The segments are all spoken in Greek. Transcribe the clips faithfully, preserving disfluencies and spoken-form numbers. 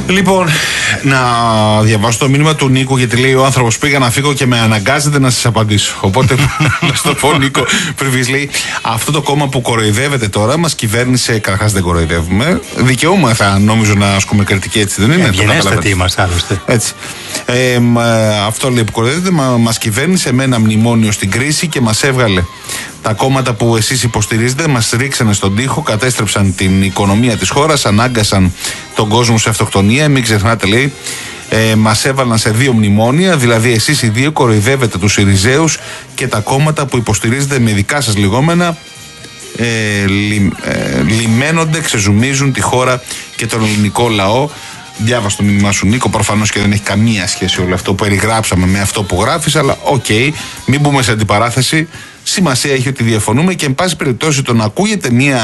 Λοιπόν, να διαβάσω το μήνυμα του Νίκου, γιατί λέει ο άνθρωπος πήγα να φύγω και με αναγκάζεται να σας απαντήσω. Οπότε, να στο πω, Νίκο Πριβής, λέει, αυτό το κόμμα που κοροϊδεύεται τώρα μας κυβέρνησε. Καταρχάς δεν κοροϊδεύουμε. Δικαιούμεθα, νομίζω, να ασκούμε κριτική, έτσι δεν είναι? Ευγενέστατοι είμαστε, άλλωστε. Έτσι. Ε, αυτό λέει που κοροϊδεύεται, μα, μας κυβέρνησε με ένα μνημόνιο στην κρίση και μας έβγαλε. Τα κόμματα που εσείς υποστηρίζετε μας ρίξανε στον τοίχο, κατέστρεψαν την οικονομία της χώρας, ανάγκασαν τον κόσμο σε αυτοκτονία. Μην ξεχνάτε, λέει, ε, μας έβαλαν σε δύο μνημόνια, δηλαδή εσείς οι δύο κοροϊδεύετε τους Συριζέους και τα κόμματα που υποστηρίζετε με δικά σας λιγόμενα ε, λι, ε, λιμένονται, ξεζουμίζουν τη χώρα και τον ελληνικό λαό. Διάβασα το μήνυμά σου, Νίκο. Προφανώς και δεν έχει καμία σχέση όλο αυτό που περιγράψαμε με αυτό που γράφεις, αλλά οκ, okay, μην μπούμε σε αντιπαράθεση. Σημασία έχει ότι διαφωνούμε και, εν πάση περιπτώσει, το να ακούγεται μία.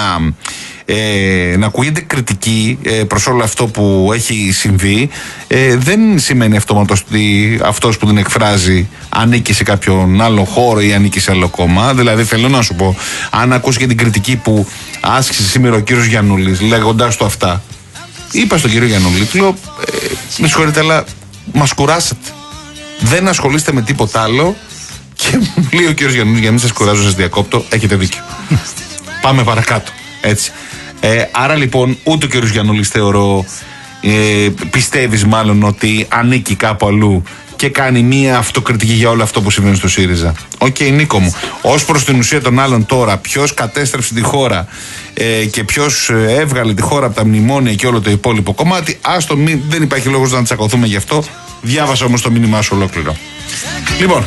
Ε, να ακούγεται κριτική ε, προς όλο αυτό που έχει συμβεί ε, δεν σημαίνει αυτόματος ότι αυτός που την εκφράζει ανήκει σε κάποιον άλλο χώρο ή ανήκει σε άλλο κόμμα. Δηλαδή, θέλω να σου πω, αν ακούσει και την κριτική που άσκησε σήμερα ο κύριος Γιαννούλης λέγοντας του αυτά, είπα στον κύριο Γιαννούλη, του λέω, ε, με συγχωρείτε, αλλά μας κουράσατε. Δεν ασχολείστε με τίποτα άλλο. Και μου λέει ο κύριος Γιαννούλης, για να μην σας κουράζω, σας διακόπτω, έχετε δίκιο. Πάμε παρακάτω. Έτσι. Ε, άρα λοιπόν, ούτε ο κύριος Γιαννούλης θεωρώ, ε, πιστεύεις μάλλον ότι ανήκει κάπου αλλού και κάνει μία αυτοκριτική για όλο αυτό που συμβαίνει στο ΣΥΡΙΖΑ. Οκ, okay, Νίκο μου. Ως προς την ουσία των άλλων τώρα, ποιος κατέστρεψε τη χώρα ε, και ποιος έβγαλε τη χώρα από τα μνημόνια και όλο το υπόλοιπο κομμάτι, άστο, μην, δεν υπάρχει λόγος να τσακωθούμε γι' αυτό. Διάβασα όμως το μήνυμά σου ολόκληρο. Λοιπόν,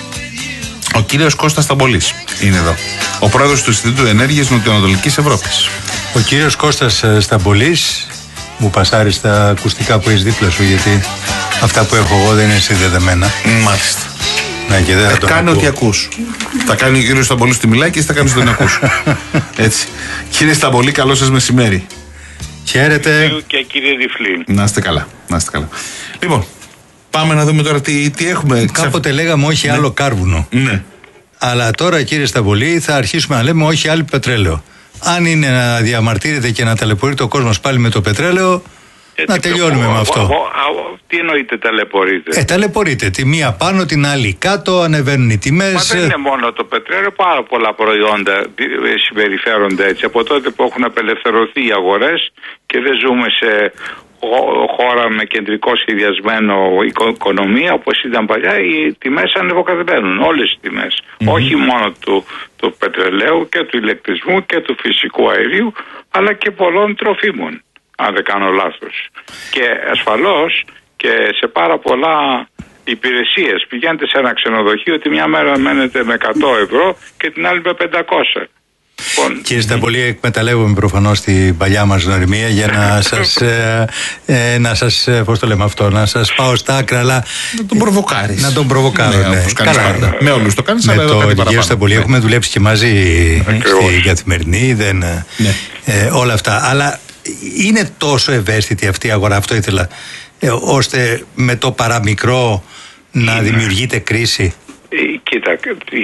ο κύριος Κώστας Σταμπολής είναι εδώ. Ο πρόεδρος του Ινστιτούτου Ενέργειας Νοτιοανατολικής Ευρώπης. Ο κύριος Κώστας Σταμπολής, μου πασάρει στα ακουστικά που έχεις δίπλα σου, γιατί αυτά που έχω εγώ δεν είναι συνδεδεμένα. Μάλιστα. Ναι, και δεν θα ε, κάνε ό,τι ακούς. Θα κάνει ο κύριος Σταμπολής τη μιλάει και εσύ θα κάνεις τον ακούς. Έτσι. Κύριε Σταμπολή, καλό σας μεσημέρι. Χαίρετε. Και κύριε Διφλή. Να είστε καλά. Να είστε καλά. Λοιπόν, πάμε να δούμε τώρα τι, τι έχουμε. Κάποτε Ξα... λέγαμε όχι ναι. άλλο κάρβουνο. Ναι. Αλλά τώρα, κύριε Σταμπολή, θα αρχίσουμε να λέμε όχι άλλο πετρέλαιο. Αν είναι να διαμαρτύρεται και να ταλαιπωρείται ο κόσμος πάλι με το πετρέλαιο, ε, να τελειώνουμε με αυτό. Ο, ο, ο, τι εννοείται ταλαιπωρείται? Ε, ταλαιπωρείται. Τη μία πάνω, την άλλη κάτω, ανεβαίνουν οι τιμές. Μα δεν είναι μόνο το πετρέλαιο, πάρα πολλά προϊόντα συμπεριφέρονται έτσι. Από τότε που έχουν απελευθερωθεί οι αγορές και δεν ζούμε σε χώρα με κεντρικό σχεδιασμένο οικονομία όπως ήταν παλιά, οι τιμές ανεβοκατεβαίνουν, όλες οι τιμές. Mm-hmm. Όχι μόνο του, του πετρελαίου και του ηλεκτρισμού και του φυσικού αερίου, αλλά και πολλών τροφίμων, αν δεν κάνω λάθος. Και ασφαλώς και σε πάρα πολλά υπηρεσίες. Πηγαίνετε σε ένα ξενοδοχείο, τη μια μέρα μένετε με εκατό ευρώ και την άλλη με πεντακόσια. Κύριε Σταμπολή, εκμεταλλεύομαι προφανώς την παλιά μας γνωριμία για να σας, ε, ε, να σας, πώς το λέμε αυτό, να σας πάω στα άκρα, αλλά να τον προβοκάρεις. Να τον προβοκάρω, ναι. ναι. Καλά, ναι. Με όλους το κάνεις, με αλλά το, εδώ κάτι κύριο Σταμπολή, ναι. Έχουμε δουλέψει και μαζί Ακριβώς. στην Καθημερινή, δεν, ναι. ε, όλα αυτά. Αλλά είναι τόσο ευαίσθητη αυτή η αγορά, αυτό ήθελα, ε, ώστε με το παραμικρό να είναι. δημιουργείται κρίση. Κοίτα,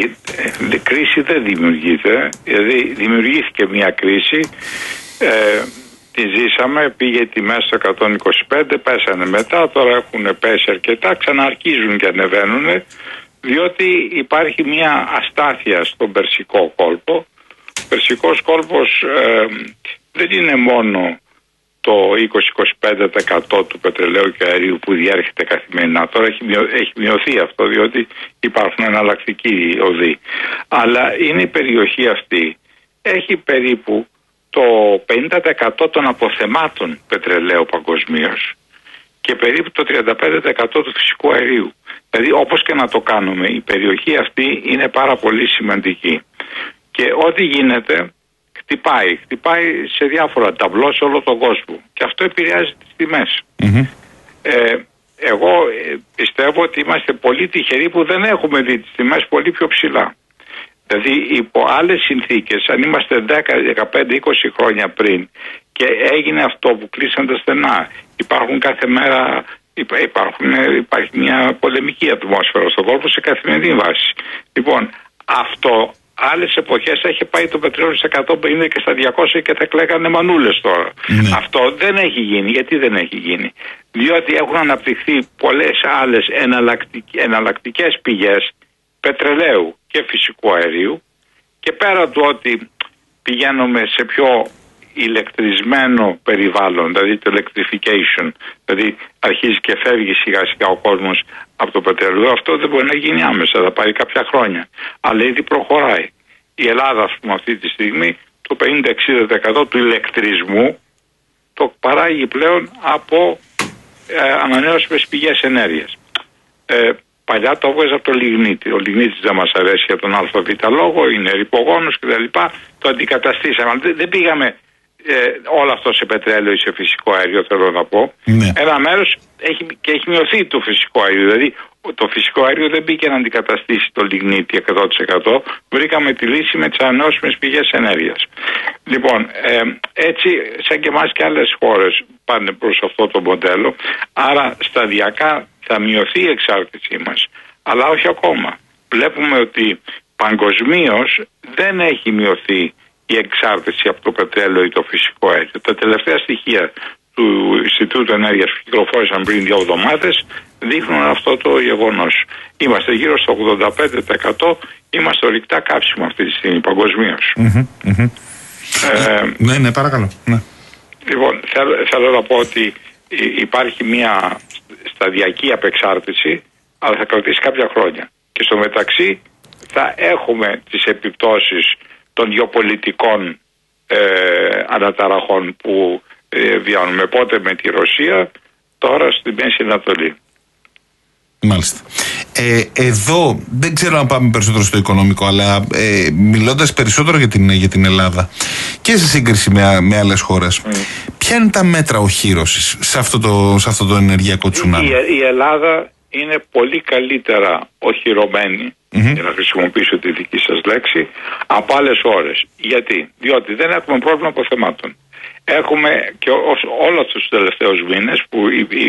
η κρίση δεν δημιουργείται, δηλαδή δημιουργήθηκε μια κρίση, ε, τη ζήσαμε, πήγε η τιμές στο εκατόν είκοσι πέντε, πέσανε μετά, τώρα έχουν πέσει αρκετά, ξαναρχίζουν και ανεβαίνουν, διότι υπάρχει μια αστάθεια στον Περσικό κόλπο. Ο Περσικός κόλπος ε, δεν είναι μόνο το είκοσι με είκοσι πέντε τοις εκατό του πετρελαίου και αερίου που διέρχεται καθημερινά. Τώρα έχει, μειω, έχει μειωθεί αυτό, διότι υπάρχουν εναλλακτικοί οδοί. Αλλά είναι η περιοχή αυτή, έχει περίπου το πενήντα τοις εκατό των αποθεμάτων πετρελαίου παγκοσμίως και περίπου το τριάντα πέντε τοις εκατό του φυσικού αερίου. Δηλαδή, όπως και να το κάνουμε, η περιοχή αυτή είναι πάρα πολύ σημαντική. Και ό,τι γίνεται χτυπάει, χτυπάει σε διάφορα ταμπλό σε όλο τον κόσμο. Και αυτό επηρεάζει τις τιμές. Mm-hmm. Ε, εγώ πιστεύω ότι είμαστε πολύ τυχεροί που δεν έχουμε δει τις τιμές πολύ πιο ψηλά. Δηλαδή υπό άλλες συνθήκες, αν είμαστε δέκα, δεκαπέντε, είκοσι χρόνια πριν και έγινε αυτό που κλείσαν τα στενά, υπάρχουν κάθε μέρα, υπάρχουν, υπάρχει μια πολεμική ατμόσφαιρα στον κόλπο σε καθημερινή βάση. Λοιπόν, αυτό άλλες εποχές θα είχε πάει το πετρέλαιο στα εκατόν πενήντα και στα διακόσια και θα κλαίγανε μανούλες τώρα. Ναι. Αυτό δεν έχει γίνει. Γιατί δεν έχει γίνει? Διότι έχουν αναπτυχθεί πολλές άλλες εναλλακτικές πηγές πετρελαίου και φυσικού αερίου, και πέρα του ότι πηγαίνουμε σε πιο ηλεκτρισμένο περιβάλλον, δηλαδή το electrification, δηλαδή αρχίζει και φεύγει σιγά σιγά ο κόσμος από το πετρέλαιο, αυτό δεν μπορεί να γίνει άμεσα, θα πάρει κάποια χρόνια, αλλά ήδη προχωράει. Η Ελλάδα, ας πούμε, αυτή τη στιγμή το πενήντα με εξήντα τοις εκατό του ηλεκτρισμού το παράγει πλέον από ε, ανανεώσιμες πηγές ενέργειας. Ε, Παλιά το έβγαζε από το λιγνίτη. Ο λιγνίτης δεν μας αρέσει για τον ΑΒ λόγο, είναι ρυπογόνος κτλ. Το αντικαταστήσαμε. Δεν, δεν πήγαμε ε, όλο αυτό σε πετρέλαιο ή σε φυσικό αέριο, θέλω να πω. Ναι. Ένα μέρος έχει, και έχει μειωθεί το φυσικό αέριο. Δηλαδή το φυσικό αέριο δεν μπήκε να αντικαταστήσει το λιγνίτη εκατό τοις εκατό. Βρήκαμε τη λύση με τις ανανεώσιμες πηγές ενέργειας. Λοιπόν, ε, έτσι σαν και εμάς και άλλες χώρες πάνε προς αυτό το μοντέλο. Άρα σταδιακά θα μειωθεί η εξάρτησή μας, αλλά όχι ακόμα. Βλέπουμε ότι παγκοσμίως δεν έχει μειωθεί η εξάρτηση από το πετρέλαιο ή το φυσικό αέριο. Τα τελευταία στοιχεία του Ινστιτούτου Ενέργειας που κυκλοφόρησαν πριν δύο εβδομάδες δείχνουν αυτό το γεγονός. Είμαστε γύρω στο ογδόντα πέντε τοις εκατό, είμαστε ορυκτά καύσιμα αυτή τη στιγμή παγκοσμίως. Mm-hmm, mm-hmm. Ε, ναι, ναι, παρακαλώ. Ναι. Λοιπόν, θέλω, θέλω να πω ότι υπάρχει μια σταδιακή απεξάρτηση, αλλά θα κρατήσει κάποια χρόνια. Και στο μεταξύ θα έχουμε τις επιπτώσεις των γεωπολιτικών ε, αναταραχών που ε, βιώνουμε. Πότε με τη Ρωσία, τώρα στη Μέση Ανατολή. Μάλιστα. Ε, εδώ δεν ξέρω αν πάμε περισσότερο στο οικονομικό, αλλά ε, μιλώντας περισσότερο για την, για την Ελλάδα και σε σύγκριση με, με άλλες χώρες, mm. ποια είναι τα μέτρα οχύρωσης σε αυτό το, σε αυτό το ενεργειακό τσουνάμι? Η, η Ελλάδα είναι πολύ καλύτερα οχυρωμένη, mm-hmm. για να χρησιμοποιήσω τη δική σας λέξη, από άλλες χώρες. Γιατί? Διότι δεν έχουμε πρόβλημα αποθεμάτων. Έχουμε και όλους τους τελευταίους μήνες που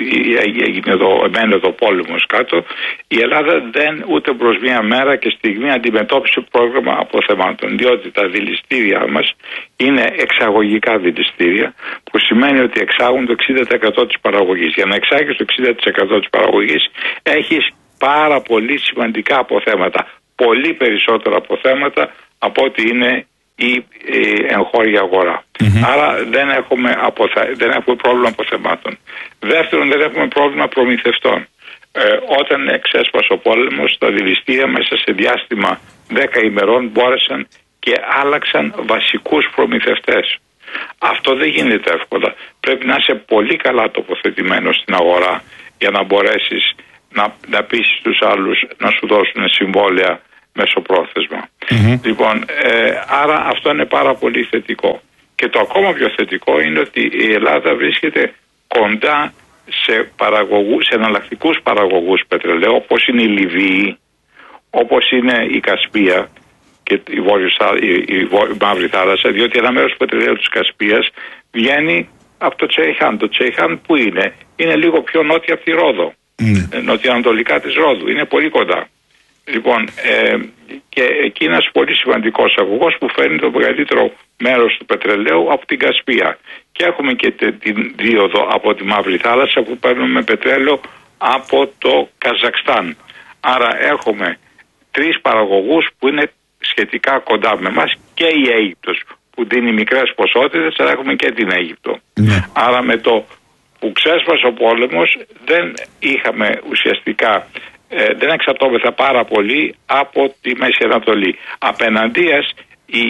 έγινε το, εμένε το πόλεμος κάτω, η Ελλάδα δεν ούτε προς μία μέρα και στιγμή αντιμετώπισε πρόγραμμα αποθεμάτων, διότι τα δηληστήρια μας είναι εξαγωγικά δηληστήρια, που σημαίνει ότι εξάγουν το εξήντα τοις εκατό της παραγωγής. Για να εξάγεις το εξήντα τοις εκατό της παραγωγής έχεις πάρα πολύ σημαντικά αποθέματα, πολύ περισσότερα αποθέματα από ό,τι είναι η, η εγχώρια αγορά. Mm-hmm. Άρα δεν έχουμε, αποθε... δεν έχουμε πρόβλημα αποθεμάτων. Δεύτερον, δεν έχουμε πρόβλημα προμηθευτών. Ε, όταν εξέσπασε ο πόλεμος, τα δηληστήρια μέσα σε διάστημα δέκα ημερών μπόρεσαν και άλλαξαν βασικούς προμηθευτές. Αυτό δεν γίνεται εύκολα. Πρέπει να είσαι πολύ καλά τοποθετημένος στην αγορά για να μπορέσεις να, να πείσεις τους άλλους να σου δώσουν συμβόλαια μεσοπρόθεσμα. Mm-hmm. Λοιπόν, ε, άρα αυτό είναι πάρα πολύ θετικό. Και το ακόμα πιο θετικό είναι ότι η Ελλάδα βρίσκεται κοντά σε, παραγωγούς, σε εναλλακτικούς παραγωγούς πετρελαίου, όπως είναι η Λιβύη, όπως είναι η Κασπία και η, Βόρειος, η, η, η Μαύρη Θάλασσα, διότι ένα μέρος του πετρελαίου της Κασπίας βγαίνει από το Τσέιχαν. Το Τσέιχαν που είναι, είναι λίγο πιο νότια από τη Ρόδο, mm. νοτιοανατολικά της Ρόδου, είναι πολύ κοντά. Λοιπόν, ε, και εκεί είναι ένας πολύ σημαντικός αγωγός που φέρνει το μεγαλύτερο μέρος του πετρελαίου από την Κασπία. Και έχουμε και την δίωδο από τη Μαύρη Θάλασσα που παίρνουμε πετρέλαιο από το Καζακστάν. Άρα έχουμε τρεις παραγωγούς που είναι σχετικά κοντά με εμάς, και η Αίγυπτος που δίνει μικρές ποσότητες, αλλά έχουμε και την Αίγυπτο. Ναι. Άρα με το που ξέσπασε ο πόλεμος δεν είχαμε ουσιαστικά Ε, δεν εξαρτώμεθα πάρα πολύ από τη Μέση Ανατολή. Απέναντίας η,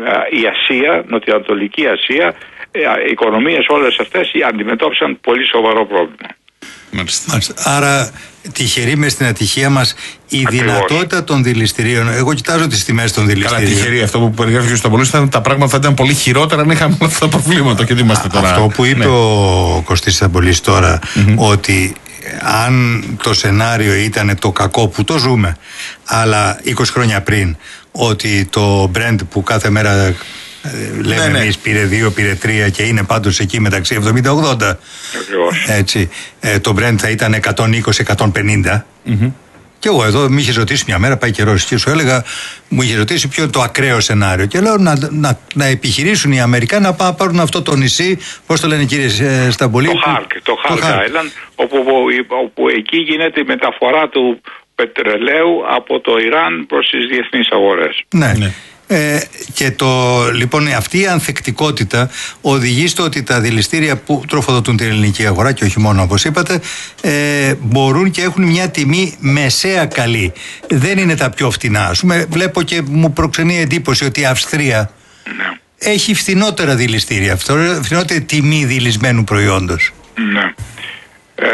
η Ασία, Νοτιοανατολική Ασία, οι οικονομίες όλες αυτές αντιμετώπισαν πολύ σοβαρό πρόβλημα. Μάλιστα. Άρα τυχερή μες στην ατυχία μας η Ακριβώς. δυνατότητα των δηληστηρίων. Εγώ κοιτάζω τις τιμές των δηληστηρίων. Καλά, τυχερή. Αυτό που περιγράφει στον Πολύς ήταν τα πράγματα θα ήταν πολύ χειρότερα αν είχαμε αυτά τα προβλήματα. Και τι είμαστε τώρα. Αυτό που είπε ναι. ο Κωστής Σταμπολής τώρα, mm-hmm. ότι αν το σενάριο ήταν το κακό που το ζούμε, αλλά είκοσι χρόνια πριν, ότι το Brent που κάθε μέρα λέμε ναι, ναι. εμείς πήρε δύο, πήρε τρία και είναι πάντως εκεί μεταξύ εβδομήντα ογδόντα, έτσι, ε, το Brent θα ήταν εκατόν είκοσι με εκατόν πενήντα, mm-hmm. Και εγώ εδώ με είχε ρωτήσει μια μέρα, πάει καιρός και σου έλεγα, μου είχε ρωτήσει ποιο είναι το ακραίο σενάριο. Και λέω να, να, να επιχειρήσουν οι Αμερικάνοι να πά, πάρουν αυτό το νησί, πώς το λένε κύριε Σταμπολί. Το Χάρκ, το Χάρκ Island, όπου, όπου εκεί γίνεται η μεταφορά του πετρελαίου από το Ιράν προς τις διεθνείς αγορές. Ναι, ναι. Ε, και το, λοιπόν, αυτή η ανθεκτικότητα οδηγεί στο ότι τα δηληστήρια που τροφοδοτούν την ελληνική αγορά και όχι μόνο όπως είπατε, ε, μπορούν και έχουν μια τιμή μεσαία καλή. Δεν είναι τα πιο φτηνά. Ας πούμε, βλέπω και μου προξενεί εντύπωση ότι η Αυστρία ναι. έχει φθηνότερα δηληστήρια, φθηνότερη τιμή δηλισμένου προϊόντος. Ναι. Ε,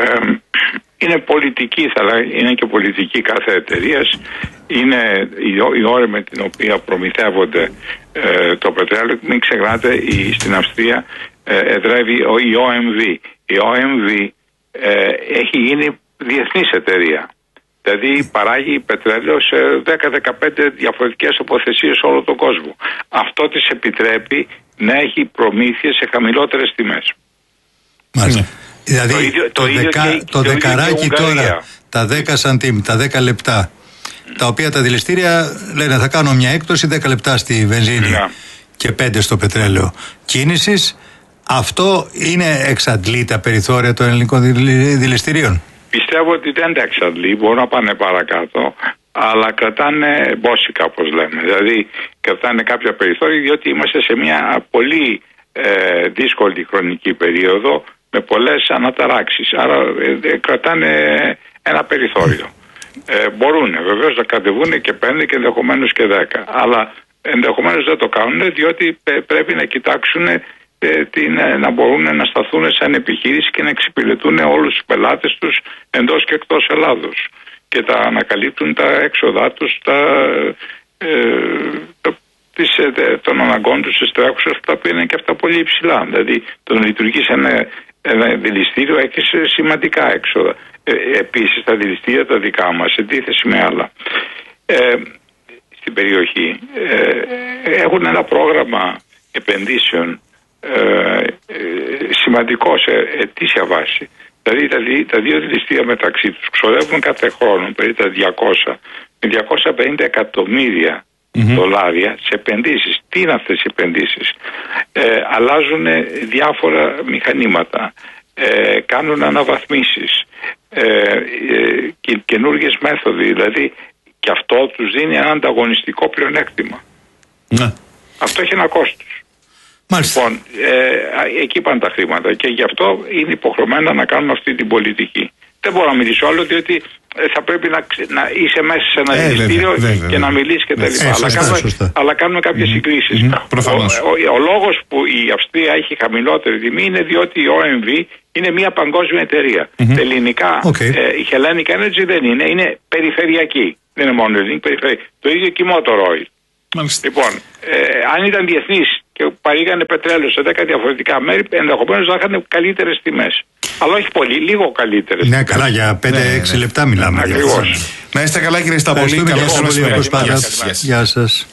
είναι πολιτική, θα λέγαμε, είναι και πολιτική κάθε εταιρείας. Είναι η, η ώρα με την οποία προμηθεύονται ε, το πετρέλαιο. Μην ξεχνάτε, η, στην Αυστρία ε, εδρεύει ο, η ο εμ βι. Η ο εμ βι ε, έχει γίνει διεθνής εταιρεία. Δηλαδή παράγει πετρέλαιο σε δέκα με δεκαπέντε διαφορετικές τοποθεσίες σε όλο τον κόσμο. Αυτό της επιτρέπει να έχει προμήθειες σε χαμηλότερες τιμές. Μάλιστα. Δηλαδή το, ίδιο, το, το, δεκα, και, το, το δεκαράκι τώρα, τα δέκα σαντίμ, τα δέκα λεπτά, mm. τα οποία τα δηληστήρια λένε θα κάνω μια έκπτωση δέκα λεπτά στη βενζίνη yeah. και πέντε στο πετρέλαιο κίνησης. Αυτό είναι εξαντλεί τα περιθώρια των ελληνικών δηληστηρίων? Πιστεύω ότι δεν τα εξαντλεί, μπορούν να πάνε παρακάτω, αλλά κρατάνε μπόσικα όπως λέμε. Δηλαδή κρατάνε κάποια περιθώρια, διότι είμαστε σε μια πολύ ε, δύσκολη χρονική περίοδο με πολλές αναταράξεις, άρα ε, κρατάνε ένα περιθώριο. Ε, μπορούν βεβαίως να κατεβούν και πέντε και ενδεχομένως και δέκα, αλλά ενδεχομένως δεν το κάνουν, διότι πρέπει να κοιτάξουν ε, την, να μπορούν να σταθούν σαν επιχείρηση και να εξυπηρετούν όλους τους πελάτες τους εντός και εκτός Ελλάδος και τα ανακαλύπτουν τα έξοδά τους, τα, ε, τα Της, των αναγκών τους στις τρέχουσες, τα οποία είναι και αυτά πολύ υψηλά. Δηλαδή το να λειτουργείς ένα, ένα δηληστήριο έχει σημαντικά έξοδα. Ε, επίσης τα δηληστήρια τα δικά μας, σε αντίθεση με άλλα ε, στην περιοχή, ε, έχουν ένα πρόγραμμα επενδύσεων ε, ε, σημαντικό σε ετήσια βάση. Δηλαδή τα, τα δύο δηληστήρια μεταξύ τους ξοδεύουν κάθε χρόνο περίπου τα διακόσια με διακόσια πενήντα εκατομμύρια Mm-hmm. δολάρια σε επενδύσεις. Τι είναι αυτές οι επενδύσεις? Ε, αλλάζουν διάφορα μηχανήματα, ε, κάνουν αναβαθμίσεις, ε, ε, και, καινούργιες μέθοδοι, δηλαδή, και αυτό τους δίνει ένα ανταγωνιστικό πλεονέκτημα. Mm-hmm. Αυτό έχει ένα κόστος. Μάλιστα. Λοιπόν, ε, εκεί πάνε τα χρήματα και γι' αυτό είναι υποχρεωμένα να κάνουν αυτή την πολιτική. Δεν μπορώ να μιλήσω άλλο, διότι θα πρέπει να, να είσαι μέσα σε ένα δηληστήριο ε, και να μιλήσει και τα λοιπά. Αλλά, κάνουμε, αλλά κάνουμε κάποιες mm-hmm. συγκρίσεις. Mm-hmm. Ο, ο, ο λόγος που η Αυστρία έχει χαμηλότερη τιμή είναι διότι η ο εμ βι είναι μια παγκόσμια εταιρεία. Mm-hmm. Ελληνικά, okay. ε, η Hellenic Energy δεν είναι, είναι περιφερειακή. Δεν είναι μόνο ελληνική, περιφερειακή. Το ίδιο και η Motor Oil. Μάλιστα. Λοιπόν, ε, αν ήταν διεθνής και παρήγανε πετρέλαιο σε δέκα διαφορετικά μέρη, ενδεχομένως θα είχαν καλύτερες τιμές. Αλλά όχι πολύ, λίγο καλύτερες. Ναι, καλά, για πέντε έξι ναι, ναι. λεπτά μιλάμε. Ακριβώς. Να είστε καλά, κύριε Σταμπολί. Γεια σας.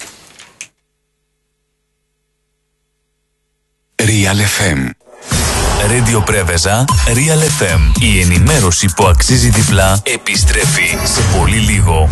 Real εφ εμ. Radio Πρέβεζα, Real εφ εμ. Η ενημέρωση που αξίζει διπλά επιστρέφει σε πολύ λίγο.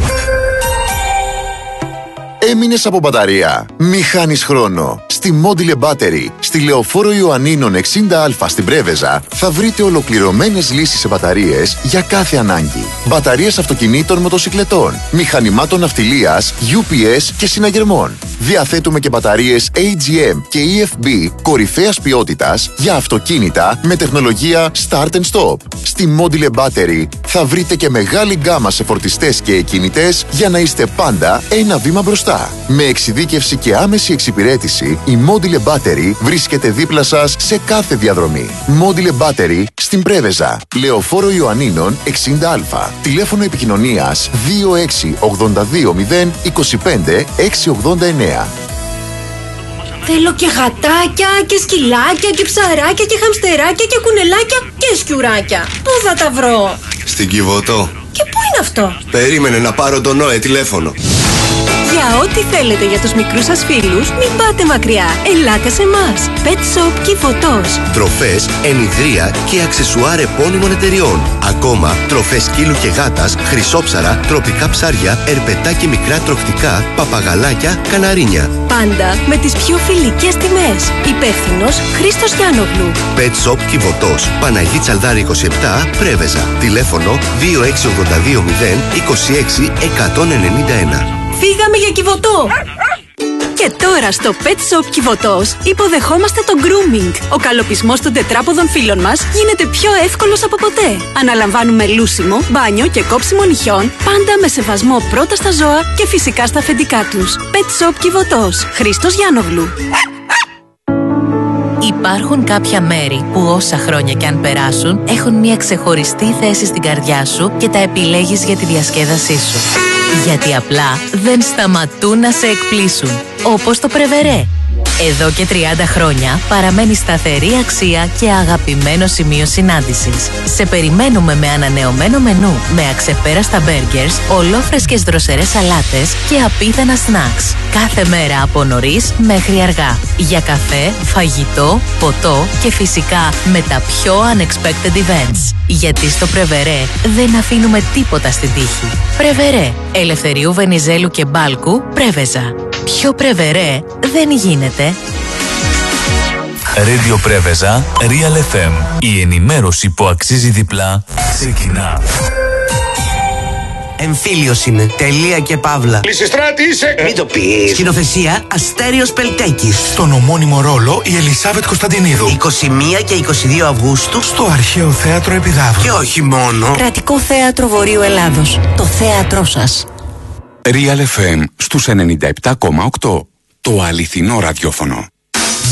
Έμεινες από μπαταρία? Μη χάνεις χρόνο. Στη Module Battery, στη Λεωφόρο Ιωαννίνων εξήντα α στην Πρέβεζα, θα βρείτε ολοκληρωμένες λύσεις σε μπαταρίες για κάθε ανάγκη. Μπαταρίες αυτοκινήτων, μοτοσικλετών, μηχανημάτων ναυτιλίας, γιου πι ες και συναγερμών. Διαθέτουμε και μπαταρίες έι τζι εμ και ι εφ μπι κορυφαίας ποιότητας για αυτοκίνητα με τεχνολογία Start and Stop. Στη Module Battery θα βρείτε και μεγάλη γκάμα σε φορτιστές και εκκινητές για να είστε πάντα ένα βήμα μπροστά. Με εξειδίκευση και άμεση εξυπηρέτηση, η Module Battery βρίσκεται δίπλα σας σε κάθε διαδρομή. Module Battery στην Πρέβεζα, Λεωφόρο Ιωαννίνων εξήντα α. Τηλέφωνο επικοινωνίας δύο έξι ογδόντα δύο μηδέν είκοσι πέντε έξι ογδόντα εννέα. Θέλω και γατάκια και σκυλάκια και ψαράκια και χαμστεράκια και κουνελάκια και σκιουράκια. Πού θα τα βρω? Στην Κιβωτό. Και πού είναι αυτό? Περίμενε να πάρω τον Νόε τηλέφωνο. Για ό,τι θέλετε για τους μικρούς σας φίλους, μην πάτε μακριά. Ελάτε σε εμάς. Pet Shop Κιβωτός. Τροφές, ενιδρία και αξεσουάρ επώνυμων εταιριών. Ακόμα τροφές σκύλου και γάτας, χρυσόψαρα, τροπικά ψάρια, ερπετά και μικρά τρωκτικά, παπαγαλάκια, καναρίνια. Πάντα με τις πιο φιλικές τιμές. Υπεύθυνος Χρήστος Γιάννογλου. Pet Shop Κιβωτός. Παναγή Τσαλδάρη είκοσι επτά, Πρέβεζα. Τηλέφωνο δύο έξι ογδόντα δύο μηδέν είκοσι έξι εκατόν ενενήντα ένα. Φύγαμε για Κιβωτό! Και τώρα στο Pet Shop Κιβωτός υποδεχόμαστε το grooming. Ο καλοπισμός των τετράποδων φίλων μας γίνεται πιο εύκολος από ποτέ. Αναλαμβάνουμε λούσιμο, μπάνιο και κόψιμο νυχιών, πάντα με σεβασμό πρώτα στα ζώα και φυσικά στα αφεντικά τους. Pet Shop Κιβωτός. Χρήστος Γιάννογλου. Υπάρχουν κάποια μέρη που όσα χρόνια κι αν περάσουν έχουν μια ξεχωριστή θέση στην καρδιά σου και τα επιλέγεις για τη διασκέδασή σου. Γιατί απλά δεν σταματούν να σε εκπλήσουν. Όπως το Πρεβερέ. Εδώ και τριάντα χρόνια παραμένει σταθερή αξία και αγαπημένο σημείο συνάντησης. Σε περιμένουμε με ανανεωμένο μενού, με αξεπέραστα μπέργκερς, ολόφρεσκες δροσερές σαλάτες και απίθανα σνακς. Κάθε μέρα από νωρίς μέχρι αργά. Για καφέ, φαγητό, ποτό και φυσικά με τα πιο unexpected events. Γιατί στο Πρεβερέ δεν αφήνουμε τίποτα στην τύχη. Πρεβερέ. Ελευθερίου Βενιζέλου και Μπάλκου, Πρέβεζα. Πιο Πρεβερέ δεν γίνεται. Radio Πρέβεζα, Real εφ εμ. Η ενημέρωση που αξίζει διπλά ξεκινά. Εμφύλιος είναι. Τελεία και παύλα. Λυσιστράτη είσαι. Μην το πεις. Σκηνοθεσία Αστέριος Πελτέκης. Στον ομώνυμο ρόλο η Ελισάβετ Κωνσταντινίδου. είκοσι μία και είκοσι δύο Αυγούστου. Στο Αρχαίο Θέατρο Επιδαύρου. Και όχι μόνο. Κρατικό Θέατρο Βορείου Ελλάδος. Το θέατρό σας. Real εφ εμ στους ενενήντα επτά κόμμα οκτώ. Το αληθινό ραδιόφωνο.